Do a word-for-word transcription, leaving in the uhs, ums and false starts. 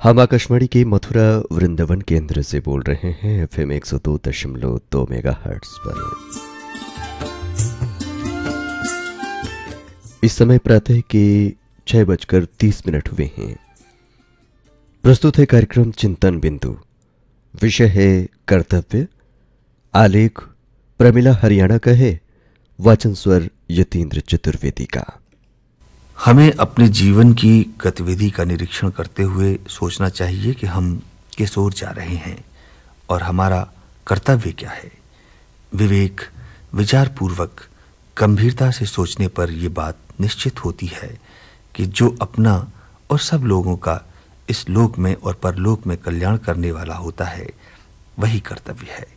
हम आकाशवाणी के मथुरा वृंदावन केंद्र से बोल रहे हैं एफ एम एक सौ दो दशमलव दो मेगा हर्ट्स पर। इस समय प्रातः के छह बजकर तीस मिनट हुए हैं। प्रस्तुत है कार्यक्रम चिंतन बिंदु। विषय है कर्तव्य। आलेख प्रमिला हरियाणा का है। वाचन स्वर यतीन्द्र चतुर्वेदी का। हमें अपने जीवन की गतिविधि का निरीक्षण करते हुए सोचना चाहिए कि हम किस ओर जा रहे हैं और हमारा कर्तव्य क्या है। विवेक, विचारपूर्वक, गंभीरता से सोचने पर यह बात निश्चित होती है कि जो अपना और सब लोगों का इस लोक में और परलोक में कल्याण करने वाला होता है, वही कर्तव्य है।